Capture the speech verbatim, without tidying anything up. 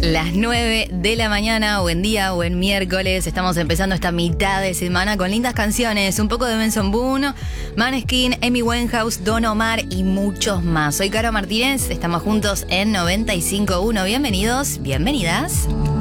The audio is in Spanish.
Las nueve de la mañana, buen día, buen miércoles. Estamos empezando esta mitad de semana con lindas canciones. Un poco de Benson Boone, Maneskin, Amy Winehouse, Don Omar y muchos más. Soy Caro Martínez, estamos juntos en noventa y cinco punto uno. Bienvenidos, bienvenidas.